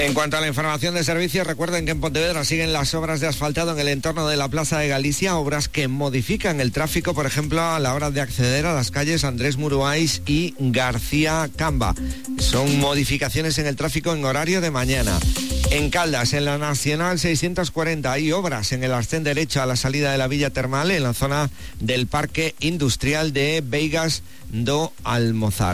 En cuanto a la información de servicios, recuerden que en Pontevedra siguen las obras de asfaltado en el entorno de la Plaza de Galicia, obras que modifican el tráfico, por ejemplo, a la hora de acceder a las calles Andrés Muruáis y García Camba. Son modificaciones en el tráfico en horario de mañana. En Caldas, en la Nacional 640, hay obras en el arcén derecho a la salida de la Villa Termal, en la zona del Parque Industrial de Veigas do Almozar.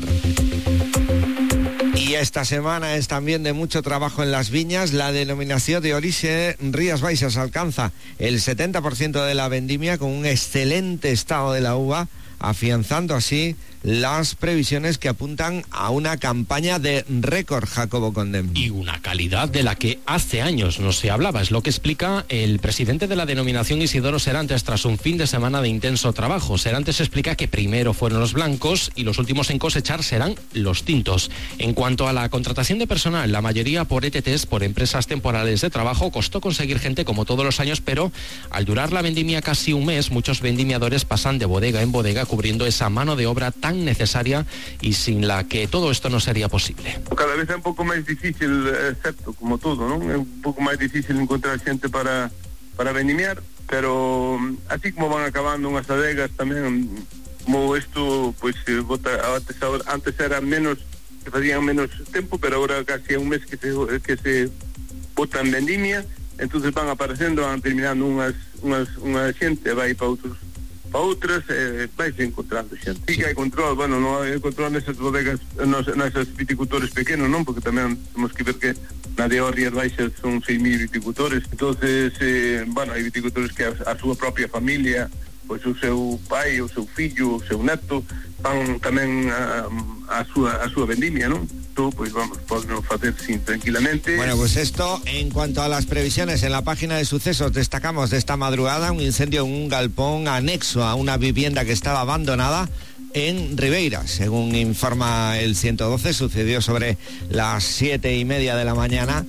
Y esta semana es también de mucho trabajo en las viñas. La denominación de Orixe Rías Baixas alcanza el 70% de la vendimia con un excelente estado de la uva, afianzando así las previsiones que apuntan a una campaña de récord, Jacobo Condem. Y una calidad de la que hace años no se hablaba, es lo que explica el presidente de la denominación, Isidoro Serantes, tras un fin de semana de intenso trabajo. Serantes explica que primero fueron los blancos y los últimos en cosechar serán los tintos. En cuanto a la contratación de personal, la mayoría por ETTs, por empresas temporales de trabajo, costó conseguir gente como todos los años, pero al durar la vendimia casi un mes, muchos vendimiadores pasan de bodega en bodega cubriendo esa mano de obra tan necesaria y sin la que todo esto no sería posible. Cada vez é un pouco máis difícil, excepto como todo, non? É un pouco máis difícil encontrar xente para vendimiar, pero así como van acabando unhas adegas tamén, como isto, pois antes era menos, que facían menos tempo, pero agora casi é un mes que se bota en vendimia, entonces van aparecendo, van terminando unha xente, vai para outras, vais encontrando xente. Sí que hai control, bueno, non hai control nesas bodegas, nesas viticultores pequenos, non? Porque tamén temos que ver que na de Rías Baixas son 6.000 viticultores, entonces, bueno, hai viticultores que a súa propia familia, pois o seu pai, o seu fillo, o seu neto, van tamén a súa vendimia, non? Pues vamos, podemos hacer sin tranquilamente. Bueno, pues esto en cuanto a las previsiones. En la página de sucesos destacamos de esta madrugada un incendio en un galpón anexo a una vivienda que estaba abandonada en Ribeira. Según informa el 112, sucedió sobre las 7:30 de la mañana.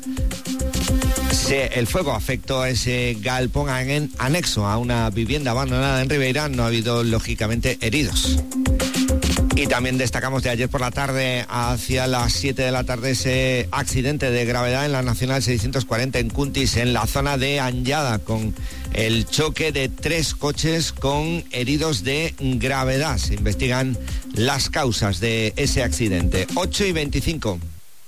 El fuego afectó a ese galpón anexo a una vivienda abandonada en Ribeira. No ha habido, lógicamente, heridos. Y también destacamos de ayer por la tarde, hacia las 7 de la tarde, ese accidente de gravedad en la Nacional 640 en Cuntis, en la zona de Anllada, con el choque de 3 coches con heridos de gravedad. Se investigan las causas de ese accidente. 8:25.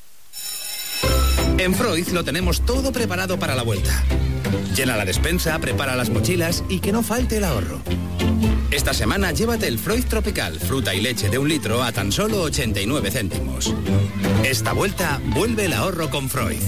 En Freud lo tenemos todo preparado para la vuelta. Llena la despensa, prepara las mochilas y que no falte el ahorro. Esta semana llévate el Freud Tropical, fruta y leche de 1 litro a tan solo 89 céntimos. Esta vuelta vuelve el ahorro con Freud.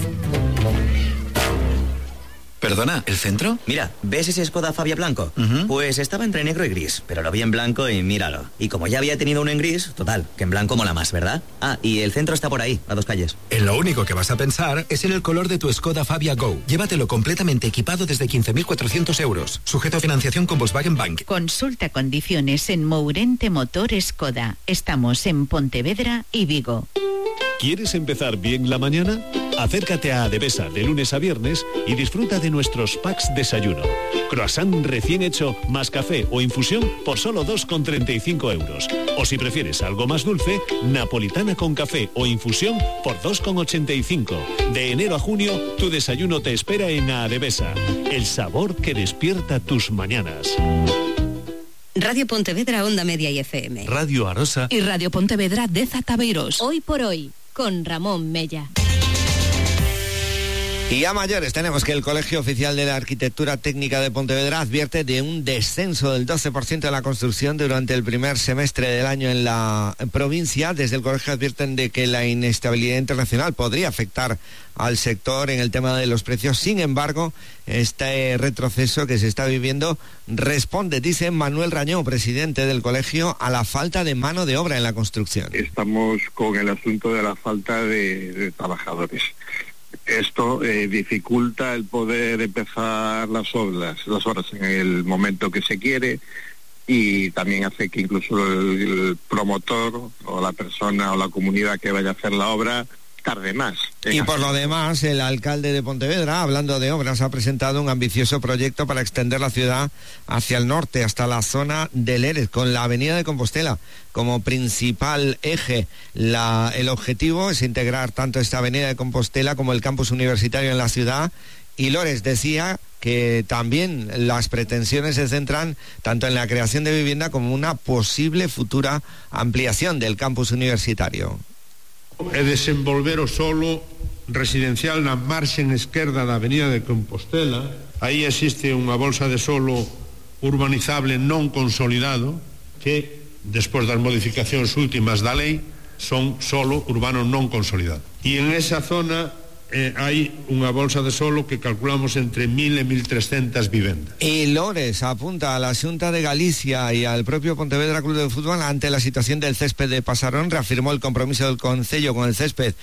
Perdona, ¿el centro? Mira, ¿ves ese Skoda Fabia blanco? Pues estaba entre negro y gris, pero lo vi en blanco y míralo. Y como ya había tenido uno en gris, total, que en blanco mola más, ¿verdad? Ah, y el centro está por ahí, a 2 calles. En lo único que vas a pensar es en el color de tu Skoda Fabia Go. Llévatelo completamente equipado desde 15.400 euros. Sujeto a financiación con Volkswagen Bank. Consulta condiciones en Mourente Motor Skoda. Estamos en Pontevedra y Vigo. ¿Quieres empezar bien la mañana? Acércate a Adevesa de lunes a viernes y disfruta de nuestros packs desayuno. Croissant recién hecho más café o infusión por solo 2,35 euros. O si prefieres algo más dulce, napolitana con café o infusión por 2,85. De enero a junio, tu desayuno te espera en Adevesa. El sabor que despierta tus mañanas. Radio Pontevedra, Onda Media y FM. Radio Arosa y Radio Pontevedra de Zataveiros. Hoy por hoy, con Ramón Mella. Y a mayores tenemos que el Colegio Oficial de la Arquitectura Técnica de Pontevedra advierte de un descenso del 12% de la construcción durante el primer semestre del año en la provincia. Desde el colegio advierten de que la inestabilidad internacional podría afectar al sector en el tema de los precios. Sin embargo, este retroceso que se está viviendo responde, dice Manuel Rañó, presidente del colegio, a la falta de mano de obra en la construcción. Estamos con el asunto de la falta de trabajadores. Esto dificulta el poder empezar las obras en el momento que se quiere, y también hace que incluso el promotor o la persona o la comunidad que vaya a hacer la obra tarde más. Y por lo demás, el alcalde de Pontevedra, hablando de obras, ha presentado un ambicioso proyecto para extender la ciudad hacia el norte, hasta la zona del Lérez, con la avenida de Compostela como principal eje. El objetivo es integrar tanto esta avenida de Compostela como el campus universitario en la ciudad. Y Lores decía que también las pretensiones se centran tanto en la creación de vivienda como una posible futura ampliación del campus universitario. E desenvolver o solo residencial na marxen esquerda da avenida de Compostela. Aí existe unha bolsa de solo urbanizable non consolidado que, despois das modificacións últimas da lei, son solo urbano non consolidado. E en esa zona hai unha bolsa de solo que calculamos entre 1.000 e 1.300 vivendas. Y Lores apunta a la Xunta de Galicia y al propio Pontevedra Club de Fútbol ante la situación del césped de Pasarón. Reafirmó el compromiso del Concello con el césped,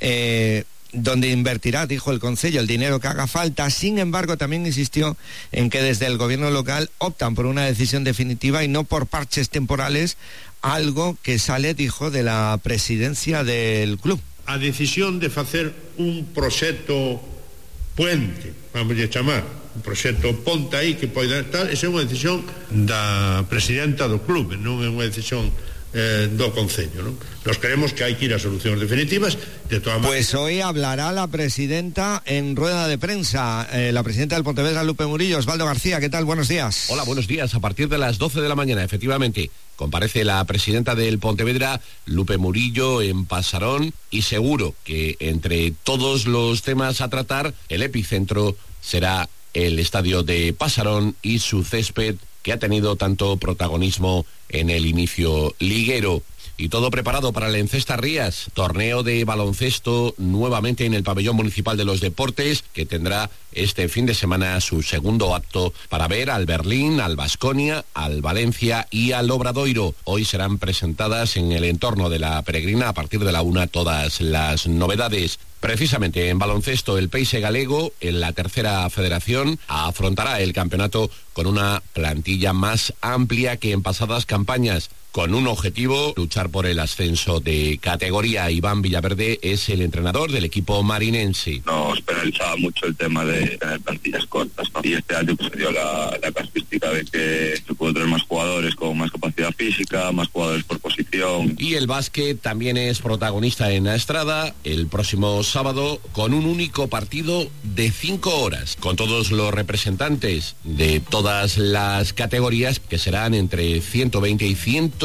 donde invertirá, dijo el Concello, el dinero que haga falta. Sin embargo, también insistió en que desde el gobierno local optan por una decisión definitiva y no por parches temporales, algo que sale, dijo, de la presidencia del club. A decisión de facer un proxecto puente, vamos a chamar, un proxecto ponte aí que poida estar, esa é unha decisión da presidenta do club, non é unha decisión do Concello, ¿no? Nos creemos que hay que ir a soluciones definitivas. De todas maneras... Pues hoy hablará la presidenta en rueda de prensa, la presidenta del Pontevedra, Lupe Murillo. Osvaldo García, ¿qué tal? Buenos días. Hola, buenos días. A partir de las 12 de la mañana, efectivamente, comparece la presidenta del Pontevedra, Lupe Murillo, en Pasarón, y seguro que entre todos los temas a tratar, el epicentro será el estadio de Pasarón y su césped, que ha tenido tanto protagonismo en el inicio liguero. Y todo preparado para el Encesta Rías, torneo de baloncesto nuevamente en el Pabellón Municipal de los Deportes, que tendrá este fin de semana su segundo acto para ver al Berlín, al Baskonia, al Valencia y al Obradoiro. Hoy serán presentadas en el entorno de la Peregrina a partir de la 1 todas las novedades. Precisamente en baloncesto, el Peixe Galego, en la tercera federación, afrontará el campeonato con una plantilla más amplia que en pasadas campañas, con un objetivo: luchar por el ascenso de categoría. Iván Villaverde es el entrenador del equipo marinense. Nos penalizaba mucho el tema de tener plantillas cortas, ¿no? Y este año pues se dio la casuística de que se pudo tener más jugadores con más capacidad física, más jugadores por posición. Y el básquet también es protagonista en la Estrada el próximo sábado, con un único partido de 5 horas, con todos los representantes de todas las categorías, que serán entre 120 y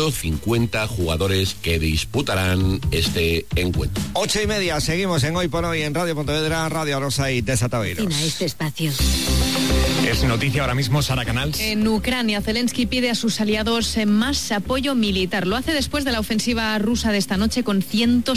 150 jugadores que disputarán este encuentro. 8:30, seguimos en Hoy por Hoy en Radio Pontevedra, Radio Arosa y Desataveiros. Este espacio. Es noticia ahora mismo, Sara Canals. En Ucrania, Zelensky pide a sus aliados más apoyo militar. Lo hace después de la ofensiva rusa de esta noche con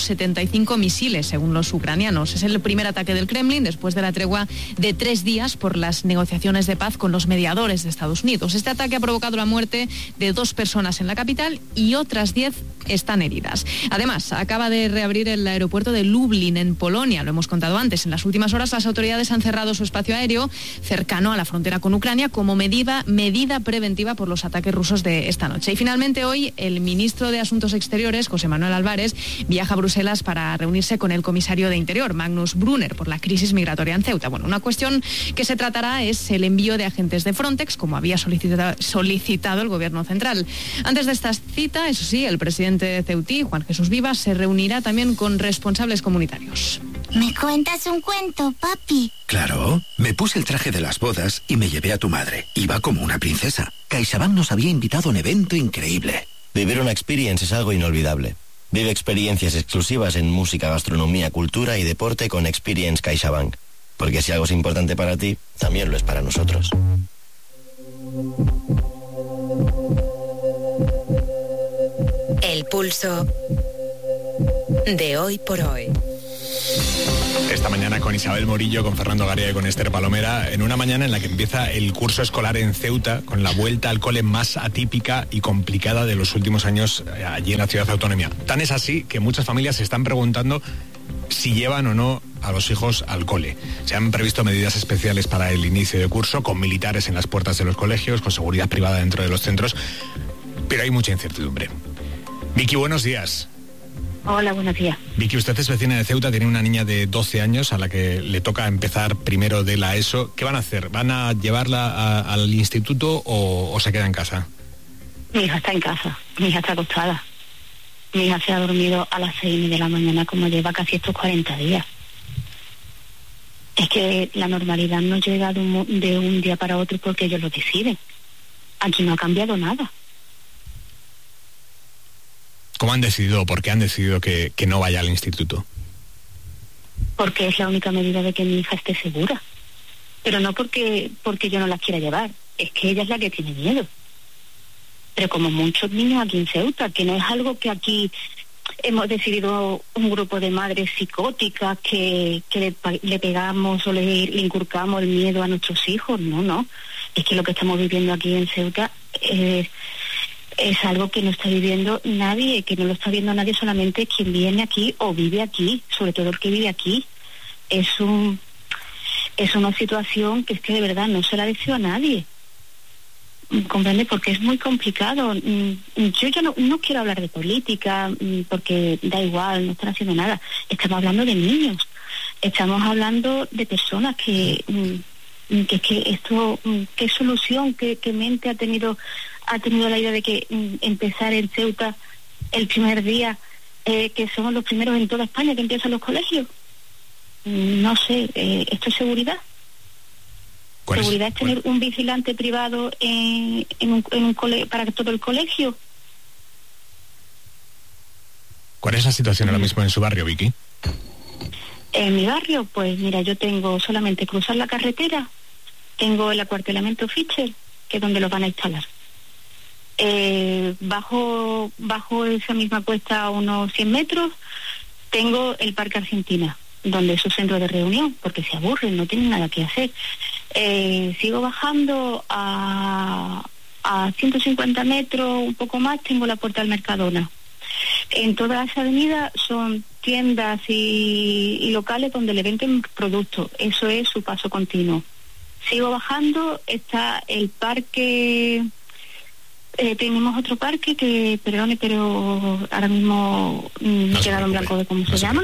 175 misiles, según los ucranianos. Es el primer ataque del Kremlin después de la tregua de 3 días por las negociaciones de paz con los mediadores de Estados Unidos. Este ataque ha provocado la muerte de 2 personas en la capital y otras 10 están heridas. Además, acaba de reabrir el aeropuerto de Lublin, en Polonia. Lo hemos contado antes. En las últimas horas, las autoridades han cerrado su espacio aéreo cercano a la frontera con Ucrania como medida preventiva por los ataques rusos de esta noche. Y finalmente hoy el ministro de Asuntos Exteriores, José Manuel Álvarez, viaja a Bruselas para reunirse con el comisario de Interior, Magnus Brunner, por la crisis migratoria en Ceuta. Bueno, una cuestión que se tratará es el envío de agentes de Frontex, como había solicitado el gobierno central. Antes de esta cita, eso sí, el presidente de Ceutí, Juan Jesús Vivas, se reunirá también con responsables comunitarios. ¿Me cuentas un cuento, papi? Claro, me puse el traje de las bodas y me llevé a tu madre. Iba como una princesa. CaixaBank nos había invitado a un evento increíble. Vivir una experience es algo inolvidable. Vive experiencias exclusivas en música, gastronomía, cultura y deporte con Experience CaixaBank. Porque si algo es importante para ti, también lo es para nosotros. El pulso de Hoy por Hoy. Esta mañana con Isabel Morillo, con Fernando Garía y con Esther Palomera, en una mañana en la que empieza el curso escolar en Ceuta, con la vuelta al cole más atípica y complicada de los últimos años allí en la ciudad autónoma. Tan es así que muchas familias se están preguntando si llevan o no a los hijos al cole. Se han previsto medidas especiales para el inicio de curso, con militares en las puertas de los colegios, con seguridad privada dentro de los centros, pero hay mucha incertidumbre. Vicky, buenos días. Hola, buenos días. Vicky, usted es vecina de Ceuta, tiene una niña de 12 años a la que le toca empezar primero de la ESO. ¿Qué van a hacer? ¿Van a llevarla al instituto o se queda en casa? Mi hija está en casa, mi hija está acostada. Mi hija se ha dormido a las 6:30 de la mañana, como lleva casi estos 40 días. Es que la normalidad no llega de un día para otro porque ellos lo deciden. Aquí no ha cambiado nada. ¿Cómo han decidido, por qué han decidido que no vaya al instituto? Porque es la única medida de que mi hija esté segura. Pero no porque yo no la quiera llevar. Es que ella es la que tiene miedo. Pero como muchos niños aquí en Ceuta, que no es algo que aquí hemos decidido un grupo de madres psicóticas que le pegamos o le inculcamos el miedo a nuestros hijos. No. Es que lo que estamos viviendo aquí en Ceuta es algo que no está viviendo nadie, que no lo está viendo nadie, solamente quien viene aquí o vive aquí, sobre todo el que vive aquí. Es una situación que es que de verdad no se la deseo a nadie. Comprende, porque es muy complicado. Yo no quiero hablar de política porque da igual, no están haciendo nada. Estamos hablando de niños, estamos hablando de personas que esto, qué solución, qué mente ha tenido la idea de que empezar en Ceuta el primer día, que somos los primeros en toda España que empiezan los colegios. No sé, ¿esto es seguridad? ¿Seguridad es tener un vigilante privado en un para todo el colegio? ¿Cuál es la situación ahora mismo en su barrio, Vicky? En mi barrio, pues mira, yo tengo solamente cruzar la carretera, tengo el acuartelamiento Fischer, que es donde lo van a instalar. Bajo esa misma cuesta a unos 100 metros, tengo el Parque Argentina, donde es su centro de reunión, porque se aburren, no tienen nada que hacer. Sigo bajando a 150 metros, un poco más, tengo la Puerta del Mercadona. En toda esa avenida son tiendas y locales donde le venden productos. Eso es su paso continuo. Sigo bajando, está el parque... tenemos otro parque que, perdone, pero ahora mismo me he quedado en blanco de cómo se llama.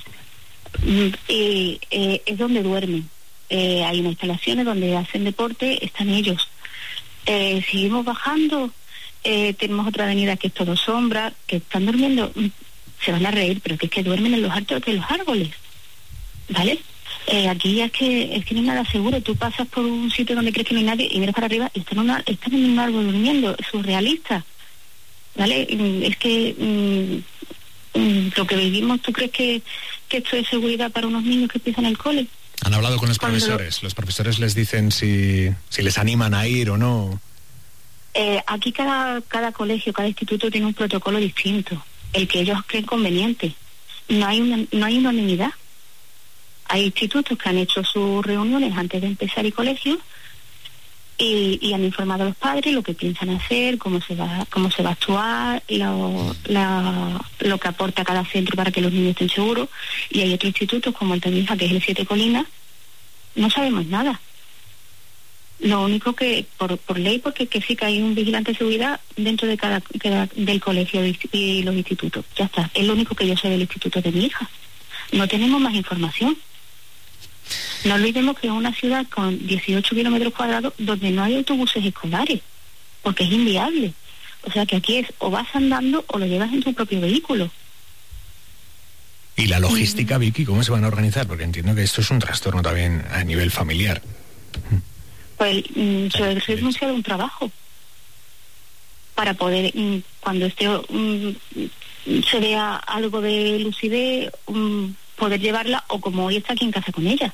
Y es donde duermen. Hay unas instalaciones donde hacen deporte, están ellos. Seguimos bajando, tenemos otra avenida que es todo sombra, que están durmiendo, se van a reír, pero que es que duermen en los altos de los árboles, ¿vale? Aquí es que no hay nada seguro. Tú pasas por un sitio donde crees que no hay nadie y miras para arriba y están en un árbol durmiendo, es surrealista, ¿vale? Es que lo que vivimos, ¿tú crees que esto es seguridad para unos niños que empiezan el cole? ¿Han hablado con los profesores? ¿Los profesores les dicen si les animan a ir o no? Aquí cada colegio, cada instituto tiene un protocolo distinto, el que ellos creen conveniente. No hay unanimidad. Hay institutos que han hecho sus reuniones antes de empezar el colegio y han informado a los padres lo que piensan hacer, cómo se va a actuar, lo que aporta cada centro para que los niños estén seguros. Y hay otros institutos como el de mi hija, que es el 7 Colinas, no sabemos nada. Lo único que por ley, porque que sí que hay un vigilante de seguridad dentro de cada del colegio y los institutos, ya está. Es lo único que yo sé del instituto de mi hija. No tenemos más información. No olvidemos que es una ciudad con 18 kilómetros cuadrados donde no hay autobuses escolares, porque es inviable. O sea que aquí es o vas andando o lo llevas en tu propio vehículo. ¿Y la logística, Vicky, cómo se van a organizar? Porque entiendo que esto es un trastorno también a nivel familiar. Pues yo he renunciado a un trabajo para poder, cuando se vea algo de lucidez, poder llevarla, o como hoy está aquí en casa con ella.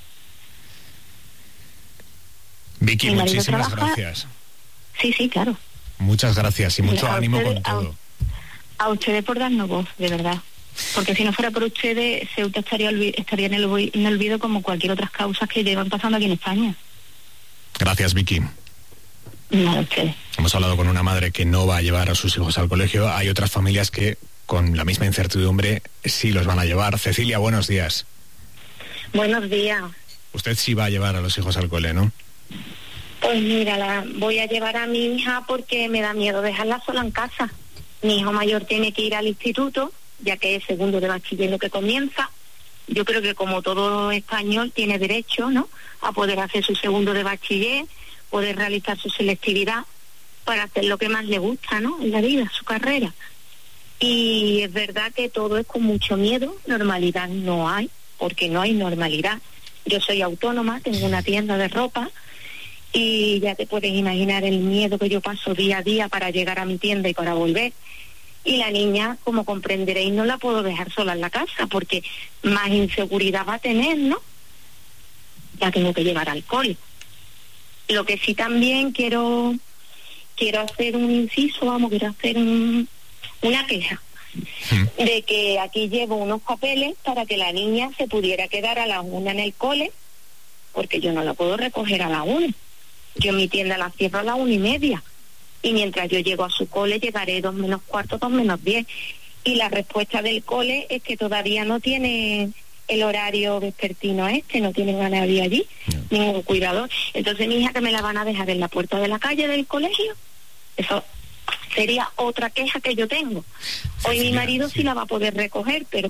Vicky, muchísimas gracias. Sí, claro. Muchas gracias y mucho ánimo con todo. A ustedes por darnos voz, de verdad. Porque si no fuera por ustedes, Ceuta estaría en el olvido como cualquier otras causas que llevan pasando aquí en España. Gracias, Vicky. Nada, ustedes. Hemos hablado con una madre que no va a llevar a sus hijos al colegio. Hay otras familias que, con la misma incertidumbre, sí los van a llevar. Cecilia, buenos días. Buenos días. Usted sí va a llevar a los hijos al cole, ¿no? Pues mira, voy a llevar a mi hija porque me da miedo dejarla sola en casa. Mi hijo mayor tiene que ir al instituto ya que es segundo de bachiller lo que comienza. Yo creo que como todo español tiene derecho, ¿no?, a poder hacer su segundo de bachiller, poder realizar su selectividad para hacer lo que más le gusta, ¿no?, en la vida, su carrera. Y es verdad que todo es con mucho miedo, normalidad no hay, porque no hay normalidad. Yo soy autónoma, tengo una tienda de ropa y ya te puedes imaginar el miedo que yo paso día a día para llegar a mi tienda y para volver. Y la niña, como comprenderéis, no la puedo dejar sola en la casa porque más inseguridad va a tener, ¿no? La tengo que llevar al cole. Lo que sí también quiero hacer un inciso, quiero hacer una queja de que aquí llevo unos papeles para que la niña se pudiera quedar a las 1 en el cole, porque yo no la puedo recoger a las 1. Yo mi tienda la cierro a las 1:30. Y mientras yo llego a su cole, llegaré 2 menos cuarto, 2 menos 10. Y la respuesta del cole es que todavía no tiene el horario vespertino no tienen a nadie allí, ningún cuidador. Entonces mi hija, que me la van a dejar en la puerta de la calle del colegio, eso sería otra queja que yo tengo. Hoy mi marido sí la va a poder recoger, pero...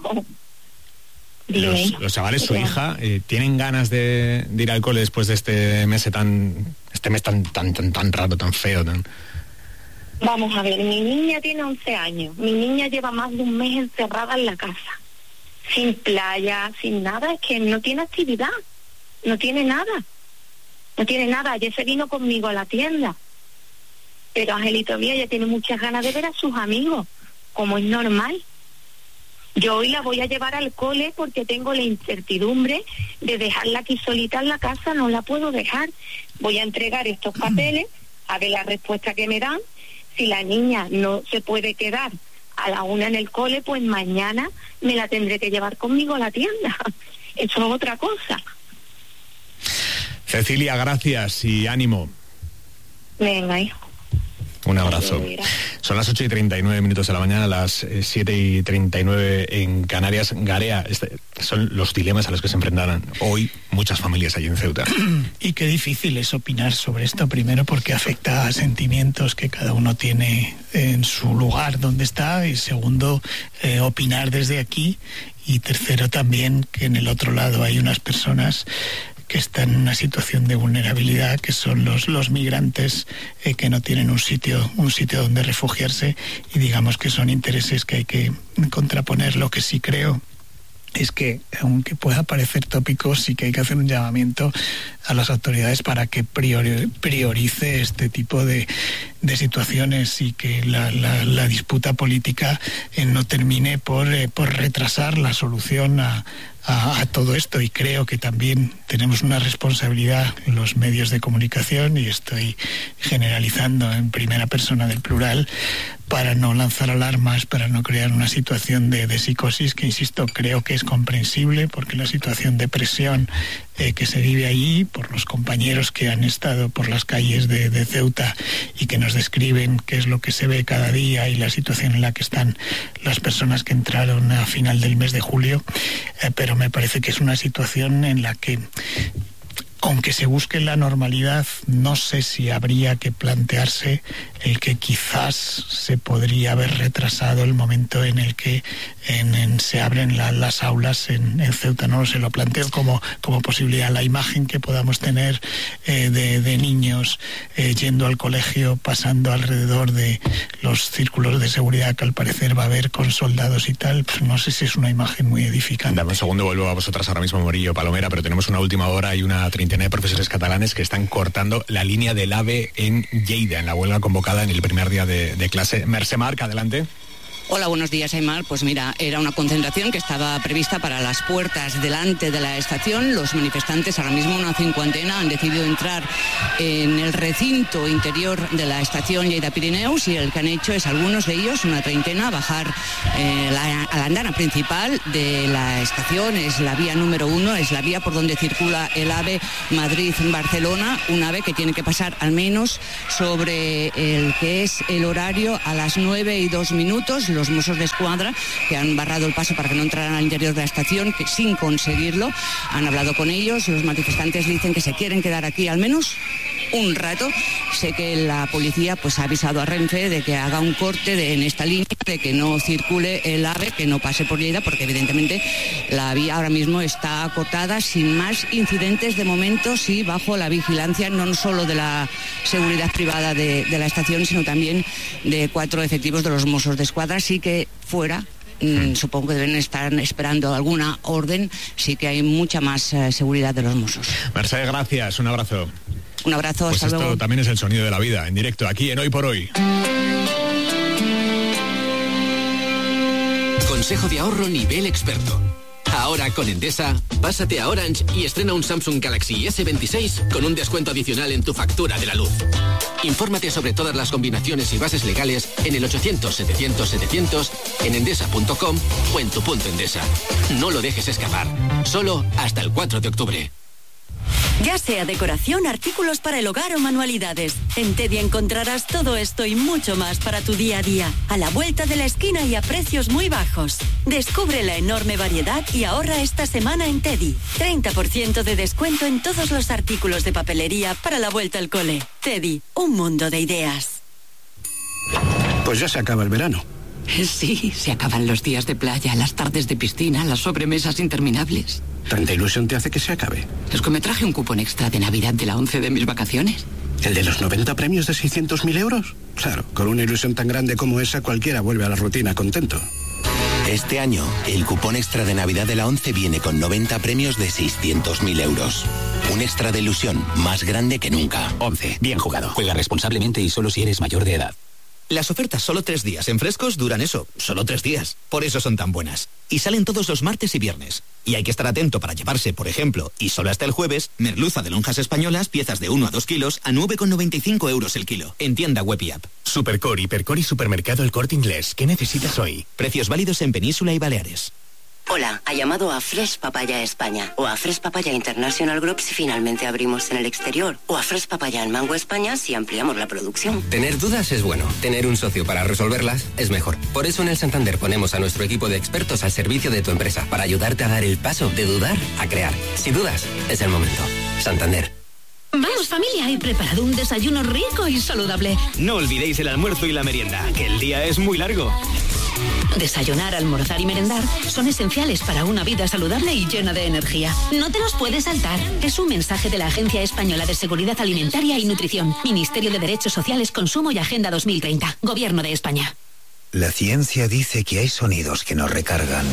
Los chavales, su hija, ¿tienen ganas de ir al cole después de este mes tan raro, tan feo? Vamos a ver, mi niña tiene 11 años. Mi niña lleva más de un mes encerrada en la casa, sin playa, sin nada. Es que no tiene actividad, no tiene nada. Ayer se vino conmigo a la tienda, pero Angelito mío, ella tiene muchas ganas de ver a sus amigos, como es normal. Yo hoy la voy a llevar al cole porque tengo la incertidumbre de dejarla aquí solita en la casa, no la puedo dejar. Voy a entregar estos papeles, a ver la respuesta que me dan. Si la niña no se puede quedar a la 1 en el cole, pues mañana me la tendré que llevar conmigo a la tienda. Eso es otra cosa. Cecilia, gracias y ánimo. Venga, hijo. Un abrazo. Son las 8:39 de la mañana, las 7:39 en Canarias. Garea, son los dilemas a los que se enfrentarán hoy muchas familias allí en Ceuta. Y qué difícil es opinar sobre esto, primero porque afecta a sentimientos que cada uno tiene en su lugar donde está, y segundo, opinar desde aquí, y tercero también que en el otro lado hay unas personas que están en una situación de vulnerabilidad, que son los migrantes que no tienen un sitio donde refugiarse, y digamos que son intereses que hay que contraponer. Lo que sí creo es que, aunque pueda parecer tópico, sí que hay que hacer un llamamiento a las autoridades para que priorice este tipo de situaciones, y que la disputa política no termine por retrasar la solución a todo esto. Y creo que también tenemos una responsabilidad en los medios de comunicación, y estoy generalizando en primera persona del plural, para no lanzar alarmas, para no crear una situación de psicosis, que insisto, creo que es comprensible, porque la situación de presión que se vive allí por los compañeros que han estado por las calles de Ceuta y que nos describen qué es lo que se ve cada día y la situación en la que están las personas que entraron a final del mes de julio, pero me parece que es una situación en la que, aunque se busque la normalidad, no sé si habría que plantearse el que quizás se podría haber retrasado el momento en el que se abren las aulas en Ceuta. No se lo planteo como posibilidad. La imagen que podamos tener de niños yendo al colegio, pasando alrededor de los círculos de seguridad que al parecer va a haber con soldados y tal, pues no sé si es una imagen muy edificante. Dame un segundo, vuelvo a vosotras ahora mismo, Morillo, Palomera, pero tenemos una última hora y una treintena de profesores catalanes que están cortando la línea del AVE en Lleida, en la huelga convocada en el primer día de clase. Mercè Marc, adelante. Hola, buenos días, Aymar. Pues mira, era una concentración que estaba prevista para las puertas delante de la estación. Los manifestantes, ahora mismo una cincuentena, han decidido entrar en el recinto interior de la estación Lleida Pirineus, y el que han hecho es, algunos de ellos, una treintena, bajar a la andana principal de la estación. Es la vía número 1, es la vía por donde circula el AVE Madrid-Barcelona, un AVE que tiene que pasar al menos sobre el que es el horario a las 9:02. Los Mossos de Escuadra, que han barrado el paso para que no entraran al interior de la estación, que sin conseguirlo, han hablado con ellos. Los manifestantes dicen que se quieren quedar aquí al menos un rato. Sé que la policía pues ha avisado a Renfe de que haga un corte en esta línea, de que no circule el AVE, que no pase por Lleida, porque evidentemente la vía ahora mismo está cortada sin más incidentes de momento, sí, bajo la vigilancia no solo de la seguridad privada de la estación, sino también de 4 efectivos de los Mossos de Escuadra. Sí que fuera, supongo que deben estar esperando alguna orden, sí que hay mucha más seguridad de los Mossos. Mercedes, gracias, un abrazo. Un abrazo, pues hasta esto luego. También es el sonido de la vida, en directo, aquí en Hoy por Hoy. Consejo de ahorro nivel experto. Ahora con Endesa, pásate a Orange y estrena un Samsung Galaxy S26 con un descuento adicional en tu factura de la luz. Infórmate sobre todas las combinaciones y bases legales en el 800-700-700, en endesa.com o en tu punto Endesa. No lo dejes escapar. Solo hasta el 4 de octubre. Ya sea decoración, artículos para el hogar o manualidades, en Teddy encontrarás todo esto y mucho más para tu día a día, a la vuelta de la esquina y a precios muy bajos. Descubre la enorme variedad y ahorra esta semana en Teddy. 30% de descuento en todos los artículos de papelería para la vuelta al cole. Teddy, un mundo de ideas. Pues ya se acaba el verano. Sí, se acaban los días de playa, las tardes de piscina, las sobremesas interminables. ¿Tanta ilusión te hace que se acabe? Es que me traje un cupón extra de Navidad de la 11 de mis vacaciones. ¿El de los 90 premios de 600.000 euros? Claro, con una ilusión tan grande como esa, cualquiera vuelve a la rutina contento. Este año, el cupón extra de Navidad de la 11 viene con 90 premios de 600.000 euros. Un extra de ilusión más grande que nunca. 11. Bien jugado. Juega responsablemente y solo si eres mayor de edad. Las ofertas solo 3 días en Frescos duran eso, solo 3 días. Por eso son tan buenas. Y salen todos los martes y viernes. Y hay que estar atento para llevarse, por ejemplo, y solo hasta el jueves, merluza de lonjas españolas, piezas de 1 a 2 kilos, a 9,95 euros el kilo. En tienda web y app. Supercore, Hipercore y Supermercado El Corte Inglés. ¿Qué necesitas hoy? Precios válidos en Península y Baleares. Hola, ha llamado a Fresh Papaya España o a Fresh Papaya International Group si finalmente abrimos en el exterior o a Fresh Papaya en Mango España si ampliamos la producción. Tener dudas es bueno, tener un socio para resolverlas es mejor. Por eso en el Santander ponemos a nuestro equipo de expertos al servicio de tu empresa para ayudarte a dar el paso de dudar a crear. Si dudas, es el momento. Santander. Vamos familia, he preparado un desayuno rico y saludable. No olvidéis el almuerzo y la merienda, que el día es muy largo. Desayunar, almorzar y merendar son esenciales para una vida saludable y llena de energía. No te los puedes saltar. Es un mensaje de la Agencia Española de Seguridad Alimentaria y Nutrición, Ministerio de Derechos Sociales, Consumo y Agenda 2030, Gobierno de España. La ciencia dice que hay sonidos que nos recargan.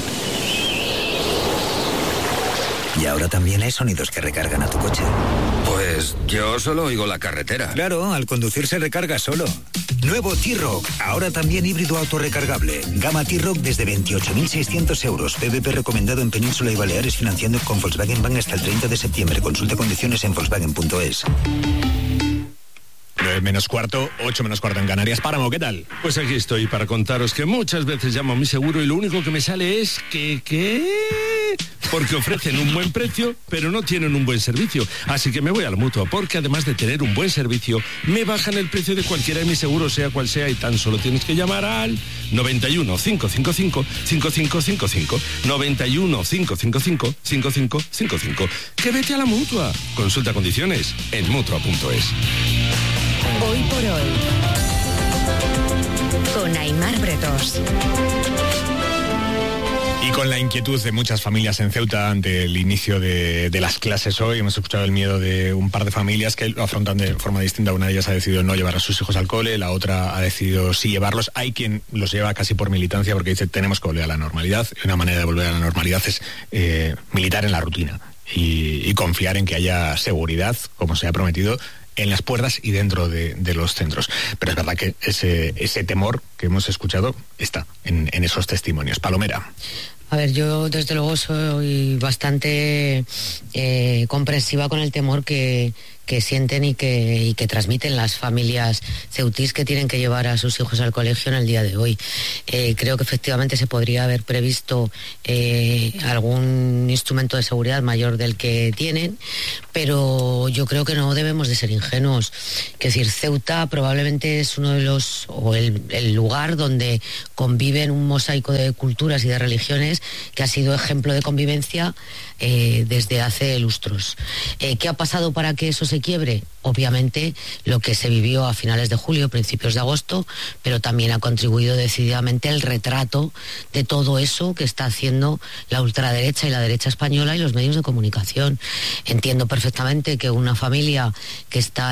Y ahora también hay sonidos que recargan a tu coche. Pues yo solo oigo la carretera. Claro, al conducir se recarga solo. Nuevo T-Roc, ahora también híbrido autorrecargable. Gama T-Roc desde 28.600 euros. PVP recomendado en Península y Baleares, financiando con Volkswagen Bank hasta el 30 de septiembre. Consulta condiciones en Volkswagen.es. 9 menos cuarto, 8 menos cuarto en Canarias. Páramo, ¿qué tal? Pues aquí estoy para contaros que muchas veces llamo a mi seguro y lo único que me sale es porque ofrecen un buen precio, pero no tienen un buen servicio. Así que me voy a la Mutua, porque además de tener un buen servicio, me bajan el precio de cualquiera de mis seguros, sea cual sea, y tan solo tienes que llamar al 91 555 5555. 91 555 5555. Que vete a la Mutua. Consulta condiciones en Mutua.es. Hoy por hoy, con Aimar Bretos. Y con la inquietud de muchas familias en Ceuta ante el inicio de las clases hoy, hemos escuchado el miedo de un par de familias que lo afrontan de forma distinta. Una de ellas ha decidido no llevar a sus hijos al cole, la otra ha decidido sí llevarlos. Hay quien los lleva casi por militancia porque dice tenemos que volver a la normalidad. Y una manera de volver a la normalidad es militar en la rutina y confiar en que haya seguridad, como se ha prometido, en las puertas y dentro de los centros. Pero es verdad que ese temor que hemos escuchado está en esos testimonios. Palomera. A ver, yo desde luego soy bastante comprensiva con el temor que sienten y que transmiten las familias ceutís que tienen que llevar a sus hijos al colegio en el día de hoy. Creo que efectivamente se podría haber previsto algún instrumento de seguridad mayor del que tienen, pero yo creo que no debemos de ser ingenuos. Es decir, Ceuta probablemente es uno de los, o el lugar donde conviven un mosaico de culturas y de religiones que ha sido ejemplo de convivencia desde hace lustros. ¿Qué ha pasado para que eso se de quiebre, obviamente, lo que se vivió a finales de julio, principios de agosto, pero también ha contribuido decididamente el retrato de todo eso que está haciendo la ultraderecha y la derecha española y los medios de comunicación. Entiendo perfectamente que una familia que está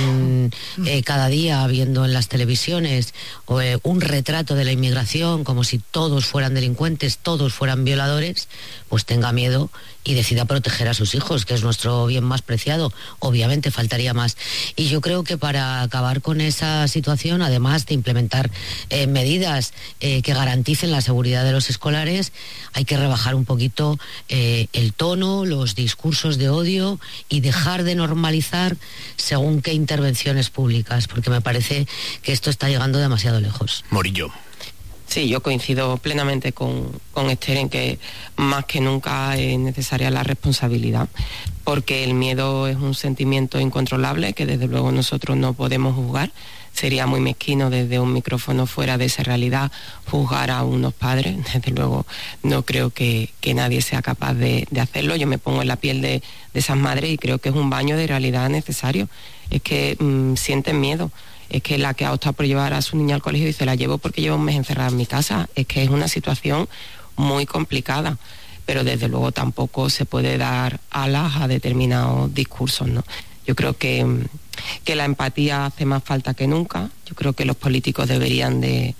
cada día viendo en las televisiones un retrato de la inmigración como si todos fueran delincuentes, todos fueran violadores, pues tenga miedo y decida proteger a sus hijos, que es nuestro bien más preciado. Obviamente faltaría más. Y yo creo que para acabar con esa situación, además de implementar medidas que garanticen la seguridad de los escolares, hay que rebajar un poquito el tono, los discursos de odio y dejar de normalizar según qué intervenciones públicas, porque me parece que esto está llegando demasiado lejos. Morillo. Sí, yo coincido plenamente con Esther en que más que nunca es necesaria la responsabilidad, porque el miedo es un sentimiento incontrolable que desde luego nosotros no podemos juzgar. Sería muy mezquino desde un micrófono fuera de esa realidad juzgar a unos padres. Desde luego no creo que nadie sea capaz de hacerlo. Yo me pongo en la piel de esas madres y creo que es un baño de realidad necesario. Es que sienten miedo. Es que la que ha optado por llevar a su niña al colegio dice, la llevo porque llevo un mes encerrada en mi casa. Es que es una situación muy complicada, pero desde luego tampoco se puede dar alas a determinados discursos, ¿no? Yo creo que la empatía hace más falta que nunca. Yo creo que los políticos deberían de...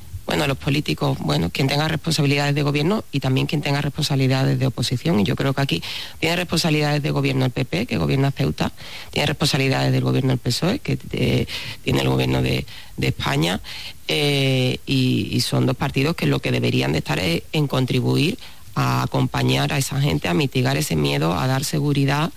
quien tenga responsabilidades de gobierno y también quien tenga responsabilidades de oposición. Y yo creo que aquí tiene responsabilidades de gobierno el PP, que gobierna Ceuta, tiene responsabilidades del gobierno el PSOE, que tiene el gobierno de España, y son dos partidos que lo que deberían de estar es en contribuir a acompañar a esa gente, a mitigar ese miedo, a dar seguridad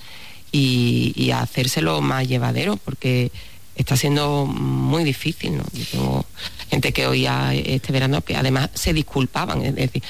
y a hacérselo más llevadero, porque está siendo muy difícil, ¿no? Yo tengo gente que oía este verano que además se disculpaban, es decir,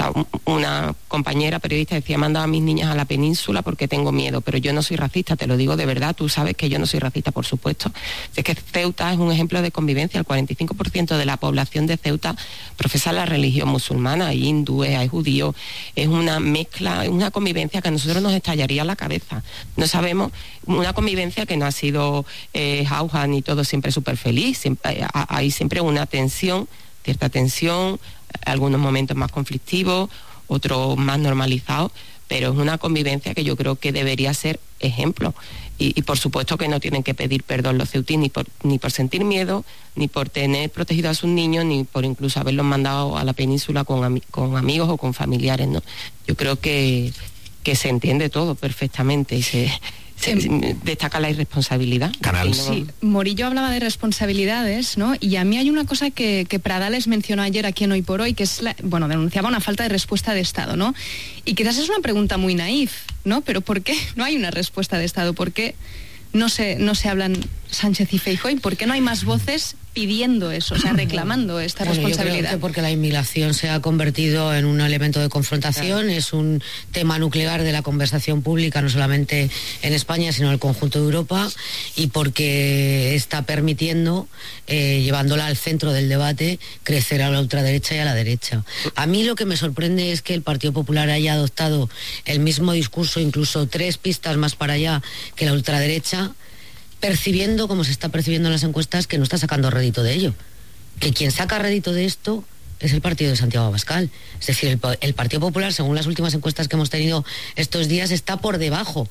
una compañera periodista decía, mandaba a mis niñas a la península porque tengo miedo, pero yo no soy racista, te lo digo de verdad, tú sabes que yo no soy racista, por supuesto. Es que Ceuta es un ejemplo de convivencia, el 45% de la población de Ceuta profesa la religión musulmana, hay hindúes, hay judíos, es una mezcla, es una convivencia que a nosotros nos estallaría la cabeza. No sabemos, una convivencia que no ha sido jauja ni todo siempre súper feliz, hay siempre una tensión, cierta tensión, algunos momentos más conflictivos, otros más normalizados, pero es una convivencia que yo creo que debería ser ejemplo. Y por supuesto que no tienen que pedir perdón los ceutís ni por sentir miedo, ni por tener protegido a sus niños, ni por incluso haberlos mandado a la península con amigos o con familiares, ¿no? Yo creo que se entiende todo perfectamente y se destaca la irresponsabilidad. Canal. Sí, Morillo hablaba de responsabilidades, ¿no? Y a mí hay una cosa que Pradales mencionó ayer aquí en Hoy por Hoy, que es, denunciaba una falta de respuesta de Estado, ¿no? Y quizás es una pregunta muy naif, ¿no? Pero ¿por qué no hay una respuesta de Estado? ¿Por qué no se hablan Sánchez y Feijóo? ¿Y por qué no hay más voces pidiendo eso, o sea, reclamando esta responsabilidad? Yo creo que porque la inmigración se ha convertido en un elemento de confrontación, es un tema nuclear de la conversación pública, no solamente en España, sino en el conjunto de Europa, y porque está permitiendo, llevándola al centro del debate, crecer a la ultraderecha y a la derecha. A mí lo que me sorprende es que el Partido Popular haya adoptado el mismo discurso, incluso 3 pistas más para allá, que la ultraderecha, percibiendo, como se está percibiendo en las encuestas, que no está sacando rédito de ello. Que quien saca rédito de esto es el partido de Santiago Abascal. Es decir, el Partido Popular, según las últimas encuestas que hemos tenido estos días, está por debajo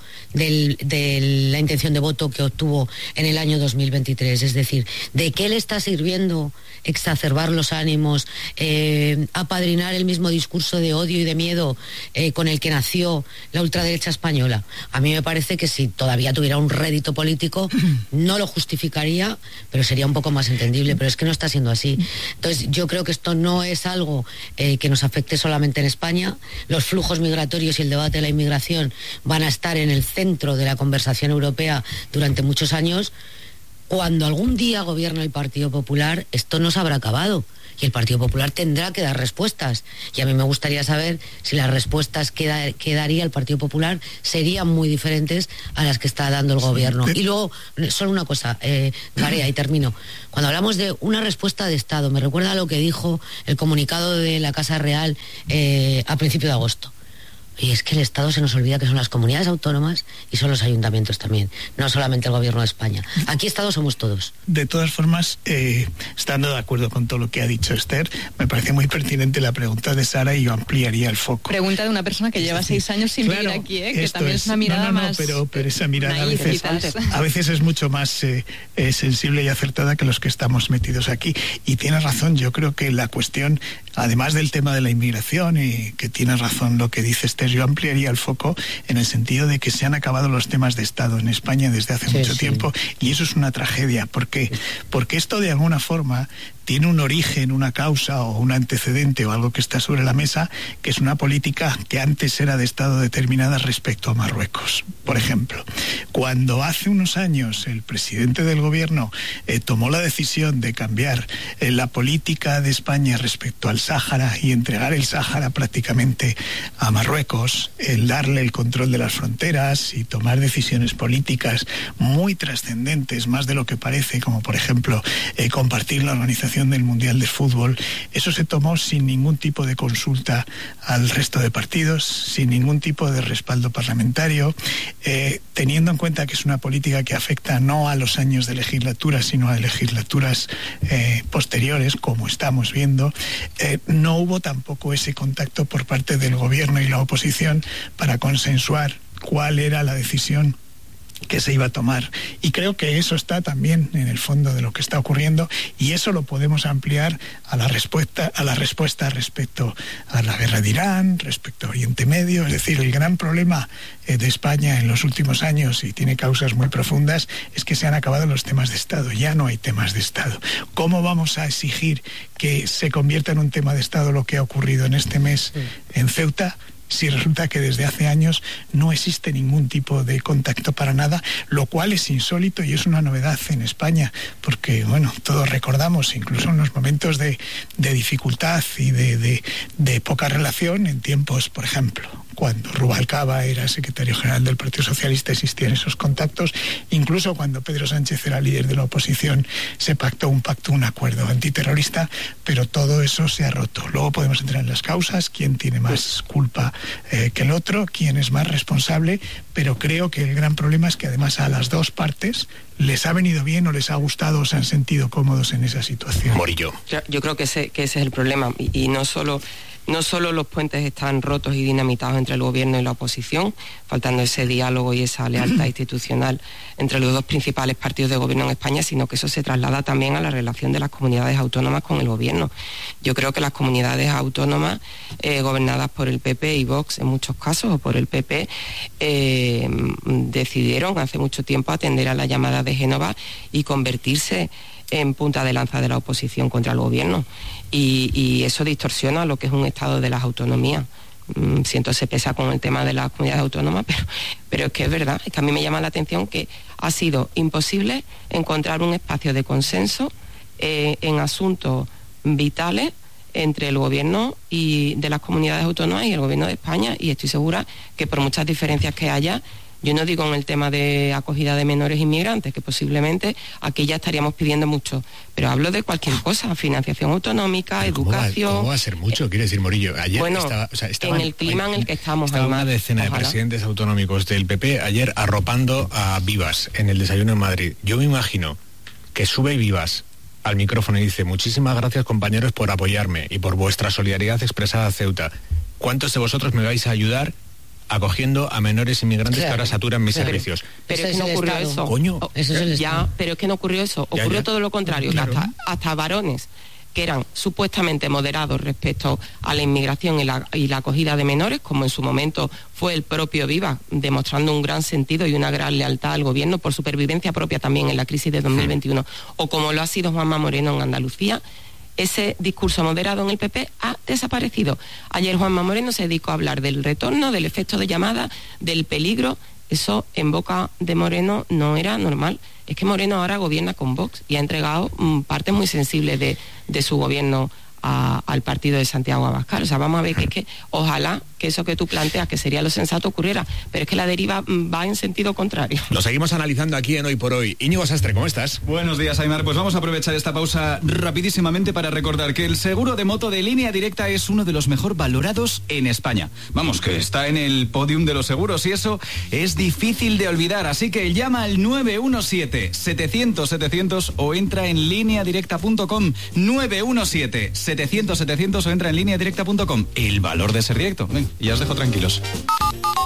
de la intención de voto que obtuvo en el año 2023. Es decir, ¿de qué le está sirviendo exacerbar los ánimos, apadrinar el mismo discurso de odio y de miedo con el que nació la ultraderecha española? A mí me parece que si todavía tuviera un rédito político no lo justificaría, pero sería un poco más entendible, pero es que no está siendo así. Entonces yo creo que esto no es algo que nos afecte solamente en España. Los flujos migratorios y el debate de la inmigración van a estar en el centro de la conversación europea durante muchos años. Cuando algún día gobierne el Partido Popular, esto no se habrá acabado y el Partido Popular tendrá que dar respuestas. Y a mí me gustaría saber si las respuestas que daría el Partido Popular serían muy diferentes a las que está dando el gobierno. Y luego, solo una cosa, Garea, y termino. Cuando hablamos de una respuesta de Estado, me recuerda a lo que dijo el comunicado de la Casa Real a principios de agosto. Y es que el Estado se nos olvida que son las comunidades autónomas y son los ayuntamientos también, no solamente el gobierno de España. Aquí Estado somos todos. De todas formas, estando de acuerdo con todo lo que ha dicho Esther, me parece muy pertinente la pregunta de Sara y yo ampliaría el foco. Pregunta de una persona que lleva 6 años sin vivir aquí, que también es una mirada más... pero esa mirada a veces es mucho más sensible y acertada que los que estamos metidos aquí. Y tienes razón, yo creo que la cuestión, además del tema de la inmigración, y que tienes razón lo que dice Esther, yo ampliaría el foco en el sentido de que se han acabado los temas de Estado en España desde hace mucho tiempo, y eso es una tragedia. ¿Por qué? Porque esto de alguna forma tiene un origen, una causa o un antecedente o algo que está sobre la mesa, que es una política que antes era de Estado determinada respecto a Marruecos. Por ejemplo, cuando hace unos años el presidente del gobierno tomó la decisión de cambiar la política de España respecto al Sáhara y entregar el Sáhara prácticamente a Marruecos, el darle el control de las fronteras y tomar decisiones políticas muy trascendentes, más de lo que parece, como por ejemplo compartir la organización del Mundial de Fútbol, eso se tomó sin ningún tipo de consulta al resto de partidos, sin ningún tipo de respaldo parlamentario, teniendo en cuenta que es una política que afecta no a los años de legislatura, sino a legislaturas posteriores, como estamos viendo. No hubo tampoco ese contacto por parte del gobierno y la oposición para consensuar cuál era la decisión que se iba a tomar, y creo que eso está también en el fondo de lo que está ocurriendo, y eso lo podemos ampliar a la respuesta respecto a la guerra de Irán, respecto a Oriente Medio. Es decir, el gran problema de España en los últimos años, y tiene causas muy profundas, es que se han acabado los temas de Estado, ya no hay temas de Estado. ¿Cómo vamos a exigir que se convierta en un tema de Estado lo que ha ocurrido en este mes en Ceuta, si resulta que desde hace años no existe ningún tipo de contacto para nada, lo cual es insólito y es una novedad en España, porque bueno, todos recordamos, incluso en los momentos de dificultad y de poca relación, en tiempos, por ejemplo, cuando Rubalcaba era secretario general del Partido Socialista, existían esos contactos. Incluso cuando Pedro Sánchez era líder de la oposición, se pactó un acuerdo antiterrorista, pero todo eso se ha roto. Luego podemos entrar en las causas, quién tiene más culpa que el otro, quién es más responsable, pero creo que el gran problema es que además a las dos partes les ha venido bien o les ha gustado o se han sentido cómodos en esa situación. Morillo. Yo creo que ese es el problema, y no solo los puentes están rotos y dinamitados entre el gobierno y la oposición, faltando ese diálogo y esa lealtad institucional entre los dos principales partidos de gobierno en España, sino que eso se traslada también a la relación de las comunidades autónomas con el gobierno. Yo creo que las comunidades autónomas gobernadas por el PP y Vox en muchos casos, o por el PP, decidieron hace mucho tiempo atender a la llamada de Génova y convertirse en punta de lanza de la oposición contra el gobierno, y eso distorsiona lo que es un estado de las autonomías. Siento se pesa con el tema de las comunidades autónomas, pero es que es verdad, es que a mí me llama la atención que ha sido imposible encontrar un espacio de consenso en asuntos vitales entre el gobierno y de las comunidades autónomas y el gobierno de España, y estoy segura que por muchas diferencias que haya, yo no digo en el tema de acogida de menores inmigrantes, que posiblemente aquí ya estaríamos pidiendo mucho, pero hablo de cualquier cosa, financiación autonómica, educación... ¿Cómo va a ser mucho? Quiere decir, Morillo, ayer en el clima en el que estamos... Estaba una decena de presidentes autonómicos del PP ayer arropando a Vivas en el desayuno en Madrid. Yo me imagino que sube Vivas al micrófono y dice: muchísimas gracias, compañeros, por apoyarme y por vuestra solidaridad expresada a Ceuta. ¿Cuántos de vosotros me vais a ayudar acogiendo a menores inmigrantes que ahora saturan mis servicios? Pero es que no ocurrió eso. Coño. Pero es que no ocurrió eso. Ocurrió todo lo contrario, claro. Que hasta varones que eran supuestamente moderados respecto a la inmigración y la acogida de menores, como en su momento fue el propio Vivas, demostrando un gran sentido y una gran lealtad al gobierno por supervivencia propia también en la crisis de 2021, o como lo ha sido Juanma Moreno en Andalucía. Ese discurso moderado en el PP ha desaparecido. Ayer Juanma Moreno se dedicó a hablar del retorno, del efecto de llamada, del peligro. Eso en boca de Moreno no era normal. Es que Moreno ahora gobierna con Vox y ha entregado partes muy sensibles de su gobierno al partido de Santiago Abascal. O sea, vamos a ver que ojalá que eso que tú planteas, que sería lo sensato, ocurriera, pero es que la deriva va en sentido contrario. Lo seguimos analizando aquí en Hoy por Hoy. Íñigo Sastre, ¿cómo estás? Buenos días, Aimar. Pues vamos a aprovechar esta pausa rapidísimamente para recordar que el seguro de moto de Línea Directa es uno de los mejor valorados en España. Vamos, que está en el podium de los seguros y eso es difícil de olvidar. Así que llama al 917-700-700 o entra en lineadirecta.com. 917-700-700 o entra en lineadirecta.com. El valor de ser directo. Ven, ya os dejo tranquilos.